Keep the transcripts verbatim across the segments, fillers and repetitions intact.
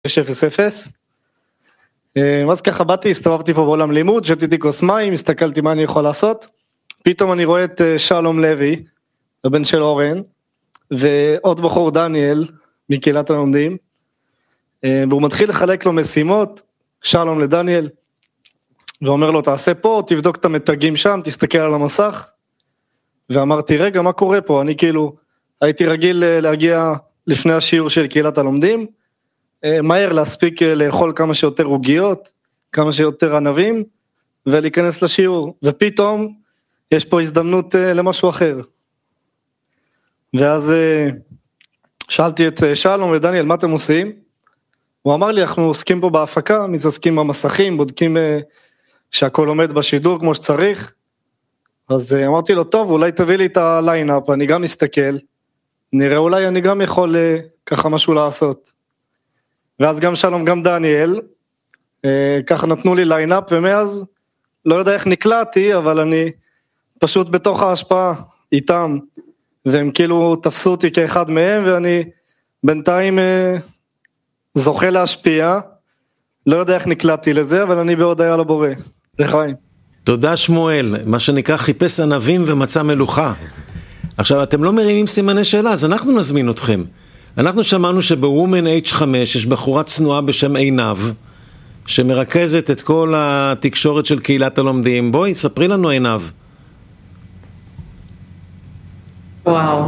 אפס אפס. אז ככה באתי, הסתובבתי פה בעולם לימוד, שתיתי כוס מים, הסתכלתי מה אני יכול לעשות, פתאום אני רואה את שלום לוי, הבן של אורן, ועוד בחור דניאל, מקהילת הלומדים, והוא מתחיל לחלק לו משימות, שלום לדניאל, ואומר לו תעשה פה, תבדוק את המתגים שם, תסתכל על המסך, ואמרתי רגע מה קורה פה, אני כאילו הייתי רגיל להגיע לפני השיעור של קהילת הלומדים, מהר להספיק לאכול כמה שיותר רוגיות, כמה שיותר ענבים, ולהיכנס לשיעור, ופתאום יש פה הזדמנות למשהו אחר. ואז שאלתי את שלום ודניאל, מה אתם עושים? הוא אמר לי, אנחנו עוסקים פה בהפקה, מתעסקים במסכים, בודקים שהכל עומד בשידור כמו שצריך, אז אמרתי לו, טוב, אולי תביא לי את הליינאפ, אני גם מסתכל, נראה אולי אני גם יכול ככה משהו לעשות. ואז גם שלום, גם דניאל, ככה נתנו לי ליינאפ, ומאז לא יודע איך נקלעתי, אבל אני פשוט בתוך ההשפעה איתם, והם כאילו תפסו אותי כאחד מהם, ואני בינתיים זוכה להשפיע, לא יודע איך נקלעתי לזה, אבל אני בהודעה לבורא. לחיים. תודה שמואל, מה שנקרא חיפש ענבים ומצא מלוכה. עכשיו אתם לא מרימים סימני שאלה, אז אנחנו נזמין אתכם. אנחנו שמענו שבוומן אייץ' חמש יש בחורה צנועה בשם עינב, שמרכזת את כל התקשורת של קהילת הלומדים. בואי, ספרי לנו עינב. וואו,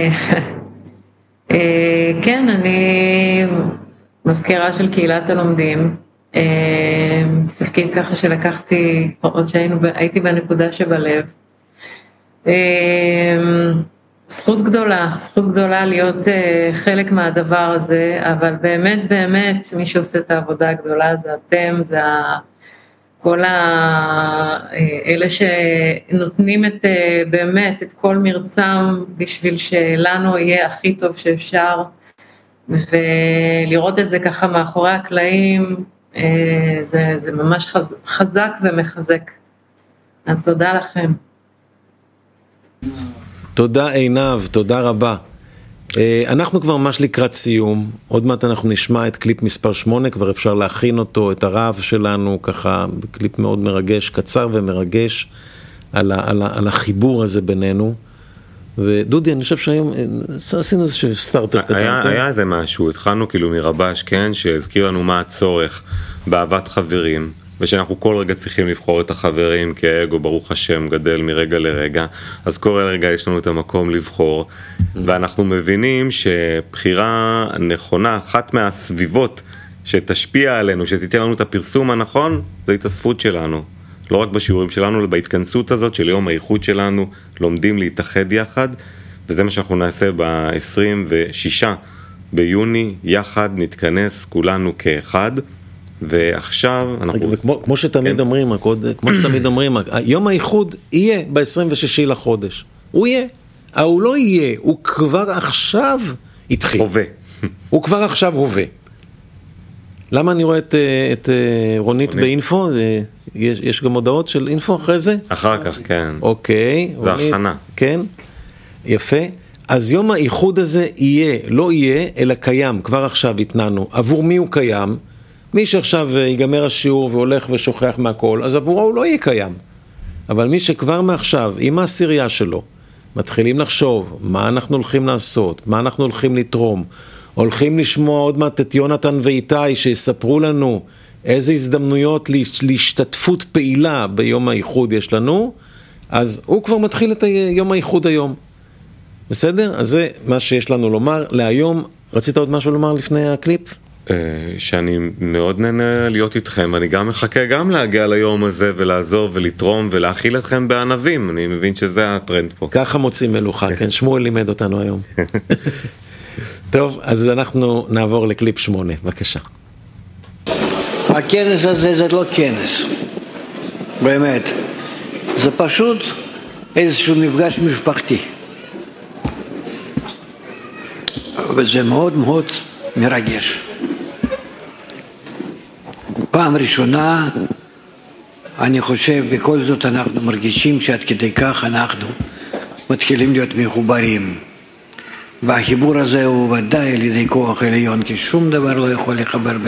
כן, אני מזכירה של קהילת הלומדים, תפקיד ככה שלקחתי, עוד שהייתי בנקודה שבלב. זכות גדולה, זכות גדולה להיות חלק מהדבר הזה, אבל באמת באמת מי שעושה את העבודה הגדולה זה אתם, זה כל אלה שנותנים את, באמת את כל מרצם בשביל שלנו יהיה הכי טוב שאפשר, ולראות את זה ככה מאחורי הקלעים, זה, זה ממש חז, חזק ומחזק. אז תודה לכם. תודה עינב, תודה רבה. אנחנו כבר ממש לקראת סיום, עוד מעט אנחנו נשמע את קליפ מספר שמונה, כבר אפשר להכין אותו, את הרב שלנו, ככה בקליפ מאוד מרגש, קצר ומרגש, על, ה, על, ה, על החיבור הזה בינינו. ודודי, אני חושב שהיום עשינו איזשהו סטארטר קטן. היה, היה איזה משהו, התחלנו כאילו מרבש, כן, שהזכיר לנו מה הצורך באהבת חברים, ושאנחנו כל רגע צריכים לבחור את החברים, כי האגו ברוך השם גדל מרגע לרגע, אז כל רגע יש לנו את המקום לבחור, ואנחנו מבינים שבחירה נכונה, אחת מהסביבות שתשפיע עלינו, שתיתן לנו את הפרסום הנכון, זה התאספות שלנו. לא רק בשיעורים שלנו, אלא בהתכנסות הזאת של יום האיחוד שלנו, לומדים להתאחד יחד, וזה מה שאנחנו נעשה ב-עשרים ושישה ביוני, יחד נתכנס כולנו כאחד, ועכשיו אנחנו... כמו, כמו שתמיד כן. אומרים, כמו שתמיד אומרים, יום האיחוד יהיה ב-עשרים ושישה לחודש. הוא יהיה. הוא לא יהיה, הוא כבר עכשיו התחיל. הווה. הוא כבר עכשיו הווה. למה אני רואה את, את רונית באינפו? יש, יש גם הודעות של אינפו אחרי זה? אחר כך, כן. אוקיי. זה רונית, הכנה. כן. יפה. אז יום האיחוד הזה יהיה, לא יהיה, אלא קיים. כבר עכשיו התנענו. עבור מי הוא קיים? מי שעכשיו ייגמר השיעור והולך ושוכח מהכל, אז עבורו הוא לא יהיה קיים. אבל מי שכבר מעכשיו, עם העשירייה שלו, מתחילים לחשוב מה אנחנו הולכים לעשות, מה אנחנו הולכים לתרום, הולכים לשמוע עוד מעט את יונתן ואיתי שיספרו לנו איזה הזדמנויות להשתתפות פעילה ביום האיחוד יש לנו, אז הוא כבר מתחיל את יום האיחוד היום. בסדר? אז זה מה שיש לנו לומר להיום. רצית עוד משהו לומר לפני הקליפ? שאני מאוד נהנה להיות איתכם, אני גם מחכה גם להגיע ליום הזה ולעזור ולתרום ולהכיל אתכם בענבים, אני מבין שזה הטרנד פה. ככה מוצאים מלוכה, כן, שמואל לימד אותנו היום. טוב, אז אנחנו נעבור לקליפ שמונה, בבקשה. הכנס הזה זה לא כנס, באמת, זה פשוט איזשהו מפגש משפחתי, וזה מאוד מאוד מרגש. פעם ראשונה, אני חושב, בכל זאת אנחנו מרגישים שעד כדי כך אנחנו מתחילים להיות מחוברים. והחיבור הזה הוא ודאי על ידי כוח עליון, כי שום דבר לא יכול לחבר